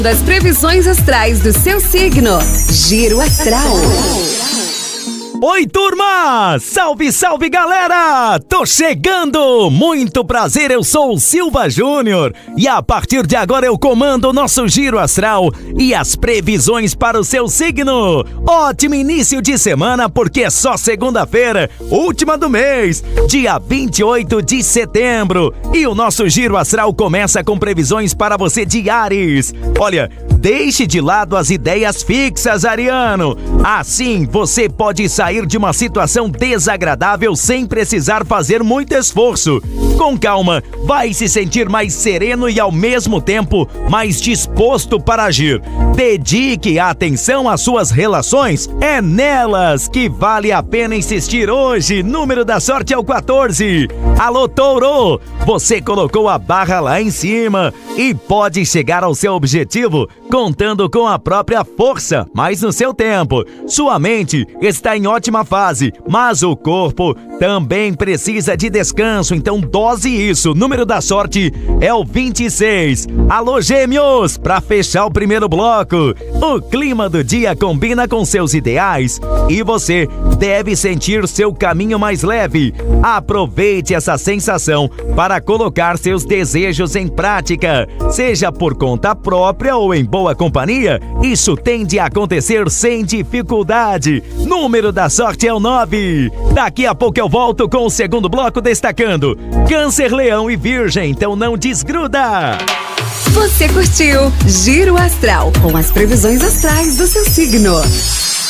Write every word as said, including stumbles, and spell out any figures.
Das previsões astrais do seu signo. Giro Astral. Oi, turma! Salve, salve, galera! Tô chegando! Muito prazer, eu sou o Silva Júnior e a partir de agora eu comando o nosso Giro Astral e as previsões para o seu signo. Ótimo início de semana porque é só segunda-feira, última do mês, dia vinte e oito de setembro. E o nosso Giro Astral começa com previsões para você de Áries. Olha, deixe de lado as ideias fixas, ariano. Assim você pode sair de uma situação desagradável sem precisar fazer muito esforço. Com calma, vai se sentir mais sereno e ao mesmo tempo mais disposto para agir. Dedique a atenção às suas relações, é nelas que vale a pena insistir hoje. Número da sorte é o quatorze. Alô, Touro! Você colocou a barra lá em cima e pode chegar ao seu objetivo contando com a própria força, mas no seu tempo. Sua mente está em ótima fase, mas o corpo também precisa de descanso, então dose isso. Número da sorte é o vinte e seis. Alô, Gêmeos! Para fechar o primeiro bloco, o clima do dia combina com seus ideais e você deve sentir seu caminho mais leve. Aproveite essa sensação para colocar seus desejos em prática, seja por conta própria ou em boa companhia. Isso tende a acontecer sem dificuldade. Número da sorte é o nove. Daqui a pouco eu volto com o segundo bloco destacando Câncer, Leão e Virgem, então não desgruda! Você curtiu Giro Astral com as previsões astrais do seu signo.